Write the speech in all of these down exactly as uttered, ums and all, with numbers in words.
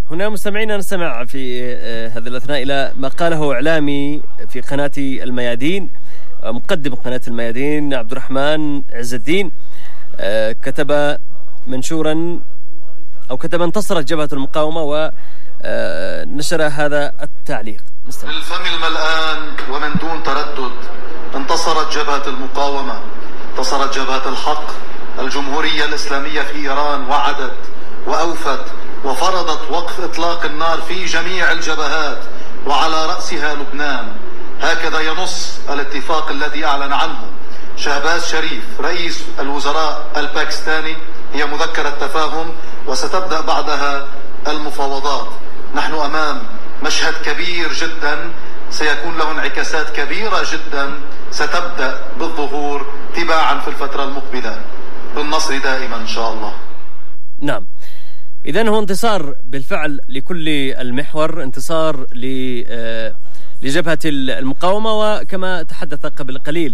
هنا مستمعينا نستمع في هذا الأثناء إلى ما قاله إعلامي في قناة الميادين، مقدم قناة الميادين عبد الرحمن عز الدين. كتب منشورا أو كتب انتصرت جبهة المقاومة ونشر هذا التعليق. بالفم الملآن ومن دون تردد، انتصرت جبهة المقاومة، انتصرت جبهة الحق. الجمهورية الإسلامية في إيران وعدت وأوفت وفرضت وقف إطلاق النار في جميع الجبهات وعلى رأسها لبنان. هكذا ينص الاتفاق الذي أعلن عنه شهباز شريف رئيس الوزراء الباكستاني. هي مذكرة تفاهم وستبدأ بعدها المفاوضات. نحن أمام مشهد كبير جدا سيكون له انعكاسات كبيرة جدا ستبدأ بالظهور تباعا في الفترة المقبلة، بالنصر دائما إن شاء الله. نعم، إذن هو انتصار بالفعل لكل المحور، انتصار لجبهة المقاومة. وكما تحدث قبل قليل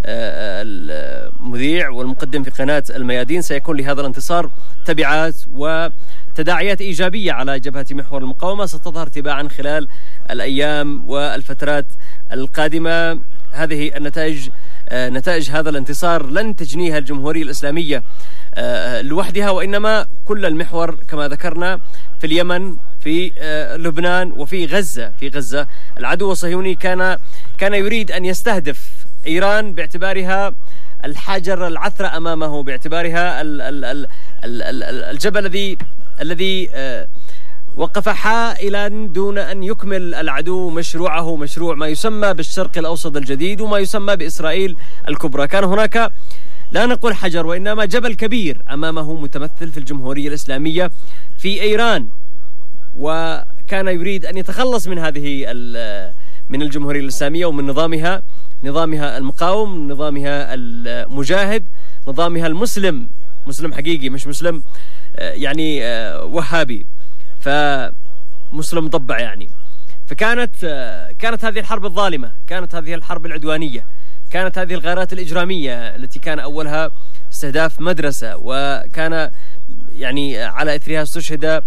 المذيع والمقدم في قناة الميادين، سيكون لهذا الانتصار تبعات وتداعيات إيجابية على جبهة محور المقاومة ستظهر تباعا خلال الأيام والفترات القادمة. هذه النتائج، نتائج هذا الانتصار لن تجنيها الجمهورية الإسلامية لوحدها، وإنما كل المحور كما ذكرنا في اليمن، في لبنان، وفي غزة. في غزة العدو الصهيوني كان كان يريد أن يستهدف إيران باعتبارها الحجر العثرة أمامه، باعتبارها الجبل الذي الذي وقف حائلا دون أن يكمل العدو مشروعه، مشروع ما يسمى بالشرق الأوسط الجديد وما يسمى بإسرائيل الكبرى. كان هناك لا نقول حجر وإنما جبل كبير أمامه متمثل في الجمهورية الإسلامية في إيران، وكان يريد أن يتخلص من هذه من الجمهورية الإسلامية ومن نظامها، نظامها المقاوم، نظامها المجاهد، نظامها المسلم، مسلم حقيقي مش مسلم يعني وهابي، فمسلم ضبع يعني. فكانت كانت هذه الحرب الظالمة، كانت هذه الحرب العدوانية، كانت هذه الغارات الإجرامية التي كان أولها استهداف مدرسة، وكان يعني على إثرها استشهد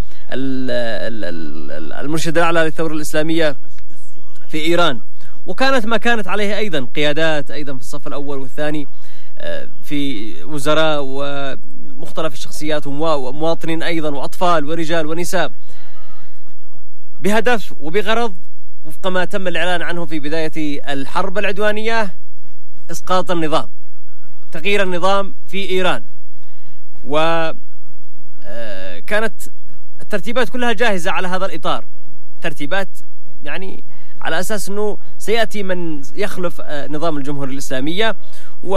المرشد الأعلى للثورة الإسلامية في إيران. وكانت ما كانت عليه أيضا قيادات أيضا في الصف الأول والثاني، في وزراء ومختلف الشخصيات ومواطنين أيضا وأطفال ورجال ونساء، بهدف وبغرض وفق ما تم الإعلان عنه في بداية الحرب العدوانية: إسقاط النظام، تغيير النظام في إيران. وكانت الترتيبات كلها جاهزة على هذا الإطار، ترتيبات يعني على أساس أنه سيأتي من يخلف نظام الجمهورية الإسلامية، و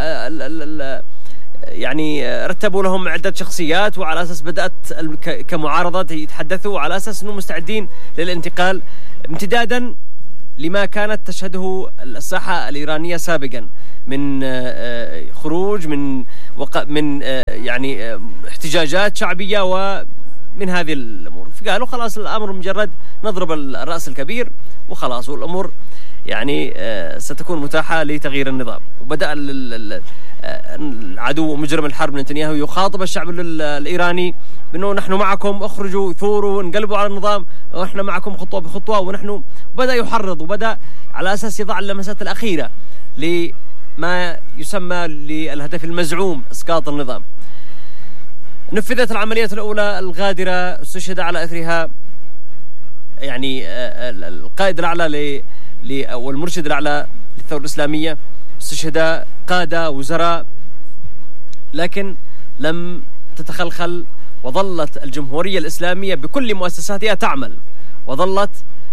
يعني رتبوا لهم عدة شخصيات، وعلى أساس بدأت كمعارضة يتحدثوا على أساس أنه مستعدين للانتقال، امتدادا لما كانت تشهده الساحة الإيرانية سابقا من خروج من من يعني احتجاجات شعبية ومن هذه الأمور. فقالوا خلاص الأمر مجرد نضرب الرأس الكبير وخلاص، والأمور يعني ستكون متاحة لتغيير النظام. وبدأ العدو مجرم الحرب نتنياهو يخاطب الشعب الإيراني بأنه نحن معكم، اخرجوا ثوروا انقلبوا على النظام، ونحن معكم خطوة بخطوة، ونحن بدأ يحرض وبدأ على أساس يضع اللمسات الأخيرة لما يسمى للهدف المزعوم إسقاط النظام. نفذت العمليات الأولى الغادرة، استشهد على أثرها يعني القائد الأعلى والمرشد الأعلى للثورة الإسلامية، استشهد قادة وزراء، لكن لم تتخلخل، وظلت الجمهورية الإسلامية بكل مؤسساتها تعمل، وظلت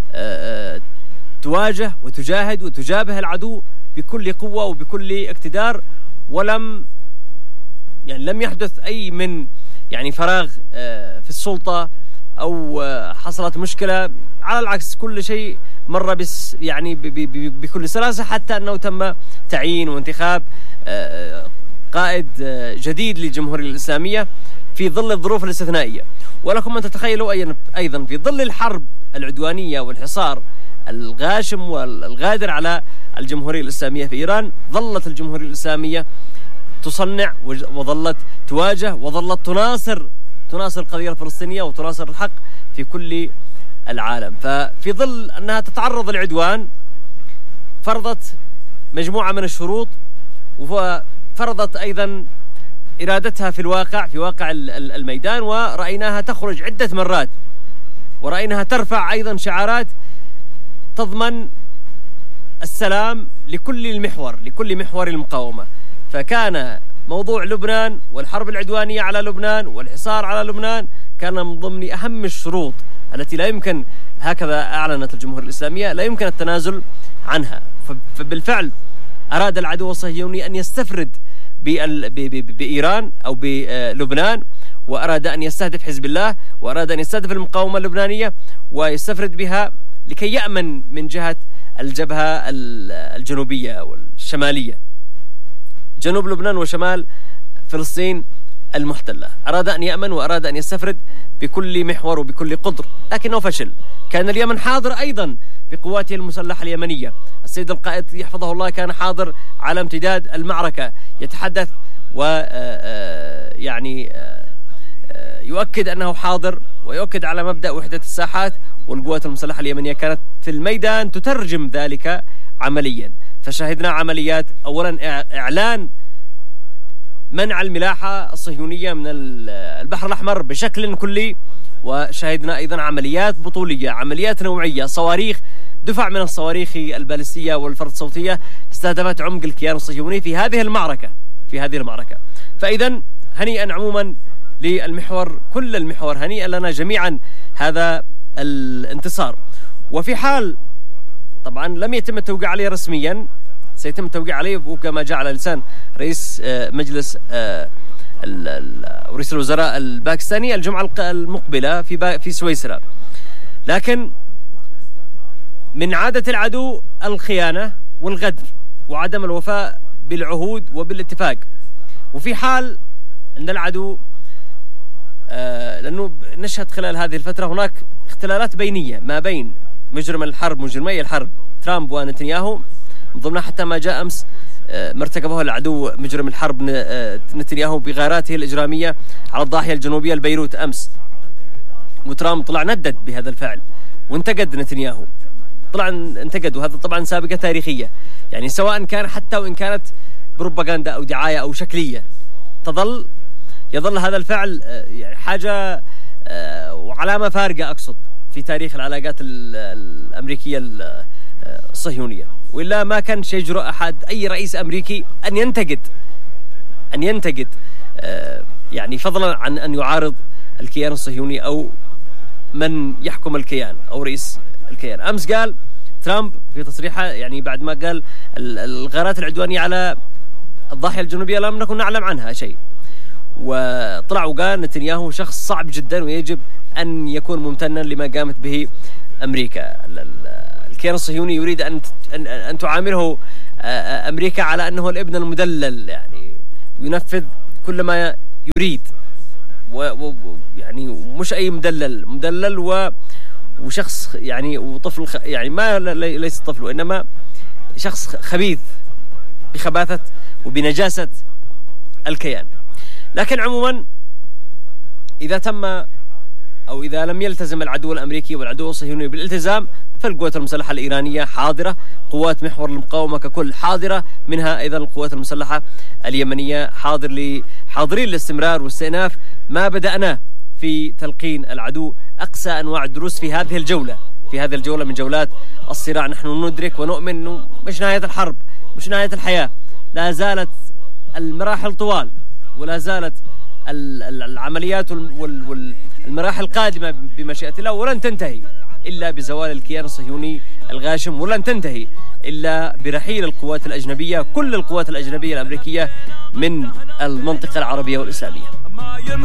تواجه وتجاهد وتجابه العدو بكل قوة وبكل اقتدار، ولم يعني لم يحدث أي من يعني فراغ في السلطة أو حصلت مشكلة. على العكس كل شيء مر بس يعني بكل سلاسة، حتى أنه تم تعيين وانتخاب قائد جديد للجمهورية الإسلامية في ظل الظروف الاستثنائية. ولكم أن تتخيلوا أيضا في ظل الحرب العدوانية والحصار الغاشم والغادر على الجمهورية الإسلامية في إيران، ظلت الجمهورية الإسلامية تصنع وظلت تواجه وظلت تناصر تناصر القضية الفلسطينية وتناصر الحق في كل العالم. ففي ظل أنها تتعرض للعدوان فرضت مجموعة من الشروط، وفرضت أيضا إرادتها في الواقع في واقع الميدان، ورأيناها تخرج عدة مرات، ورأيناها ترفع أيضا شعارات تضمن السلام لكل المحور لكل محور المقاومة. فكان موضوع لبنان والحرب العدوانية على لبنان والحصار على لبنان كان من ضمن أهم الشروط التي لا يمكن، هكذا أعلنت الجمهورية الإسلامية، لا يمكن التنازل عنها. فبالفعل أراد العدو الصهيوني أن يستفرد بإيران أو بلبنان، وأراد أن يستهدف حزب الله، وأراد أن يستهدف المقاومة اللبنانية ويستفرد بها لكي يأمن من جهة الجبهة الجنوبية والشمالية، جنوب لبنان وشمال فلسطين المحتلة. أراد أن يأمن وأراد أن يستفرد بكل محور وبكل قدر، لكنه فشل. كان اليمن حاضر أيضا بقواته المسلحة اليمنية، السيد القائد يحفظه الله كان حاضر على امتداد المعركة، يتحدث ويعني يؤكد أنه حاضر ويؤكد على مبدأ وحدة الساحات، والقوات المسلحة اليمنية كانت في الميدان تترجم ذلك عمليا. فشاهدنا عمليات، أولا إعلان منع الملاحة الصهيونية من البحر الأحمر بشكل كلي، وشاهدنا أيضا عمليات بطولية، عمليات نوعية، صواريخ، دفع من الصواريخ البالستية والفرد الصوتية استهدفت عمق الكيان الصهيوني في هذه المعركة في هذه المعركة. فإذا هنيئا عموما للمحور، كل المحور هنيئا لنا جميعا هذا الانتصار. وفي حال طبعا لم يتم التوقيع عليه رسميا، سيتم التوقيع عليه وكما جاء على لسان رئيس مجلس رئيس الوزراء الباكستاني الجمعة المقبلة في في سويسرا. لكن من عادة العدو الخيانة والغدر وعدم الوفاء بالعهود وبالاتفاق. وفي حال أن العدو آه لأنه نشهد خلال هذه الفترة هناك اختلالات بينية ما بين مجرم الحرب مجرمي الحرب ترامب ونتنياهو، من ضمنها حتى ما جاء أمس آه ما ارتكبه العدو مجرم الحرب آه نتنياهو بغاراته الإجرامية على الضاحية الجنوبية البيروت أمس. وترامب طلع ندد بهذا الفعل وانتقد نتنياهو، طلع انتقد، وهذا طبعا سابقة تاريخية، يعني سواء كان حتى وإن كانت بروباغندا أو دعاية أو شكلية، تظل يظل هذا الفعل يعني حاجة وعلامة فارقة أقصد في تاريخ العلاقات الأمريكية الصهيونية. وإلا ما كان يجرؤ أحد أي رئيس أمريكي أن ينتقد أن ينتقد يعني فضلا عن أن يعارض الكيان الصهيوني أو من يحكم الكيان أو رئيس الكيان. أمس قال ترامب في تصريحه، يعني بعد ما قال الغارات العدوانية على الضاحية الجنوبية لم نكن نعلم عنها شيء، وطلع وقال نتنياهو شخص صعب جدا ويجب أن يكون ممتنا لما قامت به أمريكا. الكيان الصهيوني يريد أن أن تعامله أمريكا على أنه الابن المدلل، يعني ينفذ كل ما يريد، ويعني مش أي مدلل مدلل و وشخص يعني وطفل خ... يعني ما ليس طفل وإنما شخص خبيث بخباثة وبنجاسة الكيان. لكن عموما إذا تم أو إذا لم يلتزم العدو الأمريكي والعدو الصهيوني بالالتزام، فالقوات المسلحة الإيرانية حاضرة، قوات محور المقاومة ككل حاضرة، منها أيضا القوات المسلحة اليمنية حاضر لي حاضرين للاستمرار واستئناف ما بدأنا في تلقين العدو أقصى أنواع الدروس في هذه الجولة في هذه الجولة من جولات الصراع. نحن ندرك ونؤمن أنه مش نهاية الحرب، مش نهاية الحياة، لا زالت المراحل طوال، ولا زالت العمليات والمراحل القادمة بمشيئة الله، ولن تنتهي إلا بزوال الكيان الصهيوني الغاشم، ولن تنتهي إلا برحيل القوات الأجنبية، كل القوات الأجنبية الأمريكية من المنطقة العربية والإسلامية.